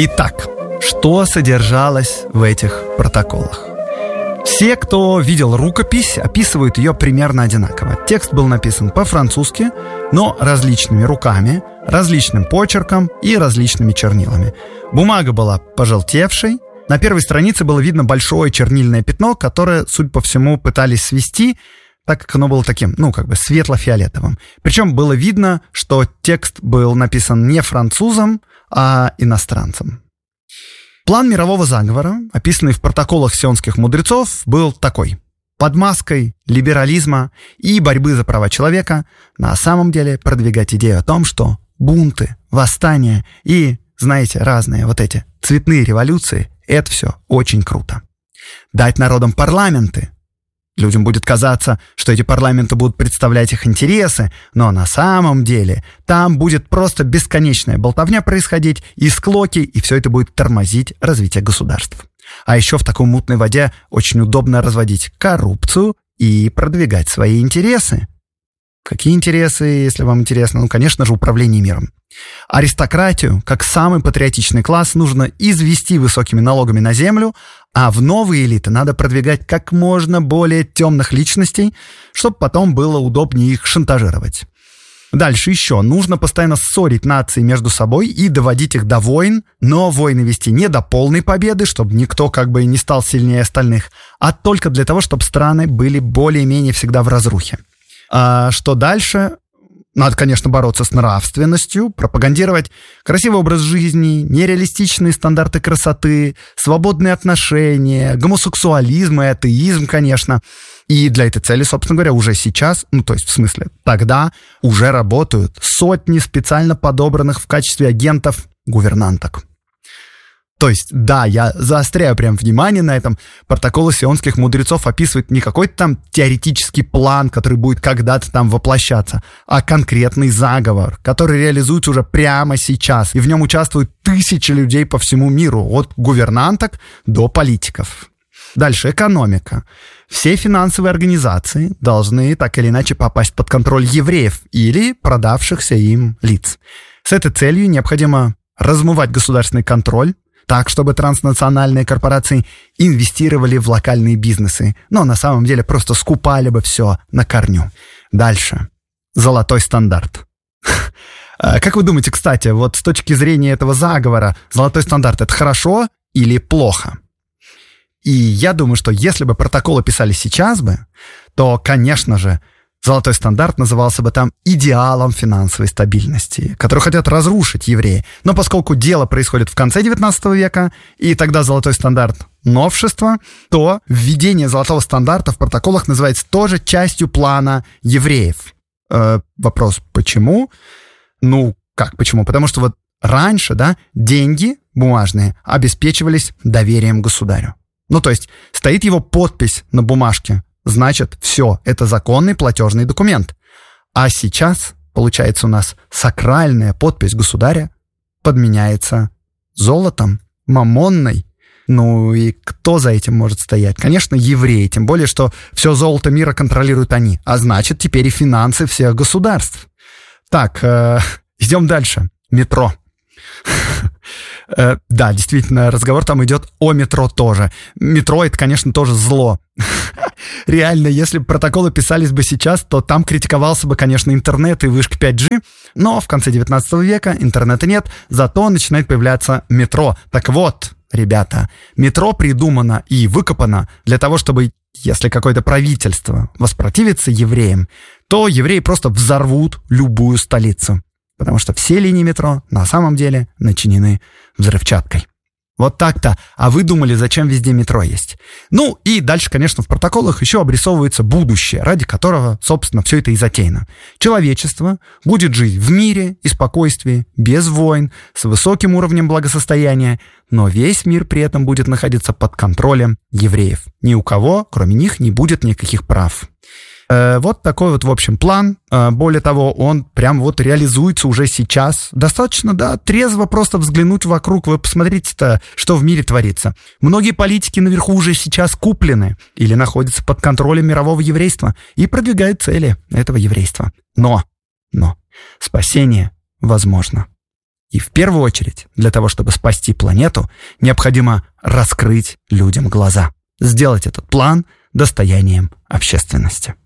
Итак, что содержалось в этих протоколах? Все, кто видел рукопись, описывают ее примерно одинаково. Текст был написан по-французски, но различными руками, различным почерком и различными чернилами. Бумага была пожелтевшей. На первой странице было видно большое чернильное пятно, которое, судя по всему, пытались свести, так как оно было таким, светло-фиолетовым. Причем было видно, что текст был написан не французом, а иностранцем. План мирового заговора, описанный в протоколах сионских мудрецов, был такой. Под маской либерализма и борьбы за права человека на самом деле продвигать идею о том, что бунты, восстания и, разные вот эти цветные революции — это все очень круто. Дать народам парламенты. Людям будет казаться, что эти парламенты будут представлять их интересы, но на самом деле там будет просто бесконечная болтовня происходить и склоки, и все это будет тормозить развитие государств. А еще в такой мутной воде очень удобно разводить коррупцию и продвигать свои интересы. Какие интересы, если вам интересно? Конечно же, управление миром. Аристократию, как самый патриотичный класс, нужно извести высокими налогами на землю, а в новые элиты надо продвигать как можно более темных личностей, чтобы потом было удобнее их шантажировать. Дальше еще. Нужно постоянно ссорить нации между собой и доводить их до войн, но войны вести не до полной победы, чтобы никто не стал сильнее остальных, а только для того, чтобы страны были более-менее всегда в разрухе. А что дальше? Надо, конечно, бороться с нравственностью, пропагандировать красивый образ жизни, нереалистичные стандарты красоты, свободные отношения, гомосексуализм и атеизм, конечно. И для этой цели, собственно говоря, уже сейчас, тогда уже работают сотни специально подобранных в качестве агентов гувернанток. То есть, да, я заостряю прям внимание на этом. Протоколы сионских мудрецов описывают не какой-то там теоретический план, который будет когда-то там воплощаться, а конкретный заговор, который реализуется уже прямо сейчас. И в нем участвуют тысячи людей по всему миру, от гувернанток до политиков. Дальше экономика. Все финансовые организации должны так или иначе попасть под контроль евреев или продавшихся им лиц. С этой целью необходимо размывать государственный контроль, так, чтобы транснациональные корпорации инвестировали в локальные бизнесы, но на самом деле просто скупали бы все на корню. Дальше. Золотой стандарт. Как вы думаете, кстати, с точки зрения этого заговора, золотой стандарт — это хорошо или плохо? И я думаю, что если бы протоколы писали сейчас бы, то, конечно же, золотой стандарт назывался бы там идеалом финансовой стабильности, который хотят разрушить евреи. Но поскольку дело происходит в конце 19 века, и тогда золотой стандарт — новшество, то введение золотого стандарта в протоколах называется тоже частью плана евреев. Вопрос, почему? Как почему? Потому что раньше, деньги бумажные обеспечивались доверием государю. То есть стоит его подпись на бумажке, значит, все, это законный платежный документ. А сейчас, получается, у нас сакральная подпись государя подменяется золотом, мамонной. И кто за этим может стоять? Конечно, евреи, тем более, что все золото мира контролируют они. А значит, теперь и финансы всех государств. Так, идем дальше. Метро. Да, действительно, разговор там идет о метро тоже. Метро — это, конечно, тоже зло. Реально, если бы протоколы писались бы сейчас, то там критиковался бы, конечно, интернет и вышка 5G, но в конце 19 века интернета нет, зато начинает появляться метро. Так вот, ребята, метро придумано и выкопано для того, чтобы, если какое-то правительство воспротивится евреям, то евреи просто взорвут любую столицу. Потому что все линии метро на самом деле начинены взрывчаткой. Вот так-то. А вы думали, зачем везде метро есть? И дальше, конечно, в протоколах еще обрисовывается будущее, ради которого, собственно, все это и затеяно. Человечество будет жить в мире и спокойствии, без войн, с высоким уровнем благосостояния, но весь мир при этом будет находиться под контролем евреев. Ни у кого, кроме них, не будет никаких прав. Вот такой в общем, план. Более того, он прям реализуется уже сейчас. Достаточно, трезво просто взглянуть вокруг. Вы посмотрите-то, что в мире творится. Многие политики наверху уже сейчас куплены или находятся под контролем мирового еврейства и продвигают цели этого еврейства. Но спасение возможно. И в первую очередь, для того, чтобы спасти планету, необходимо раскрыть людям глаза. Сделать этот план достоянием общественности.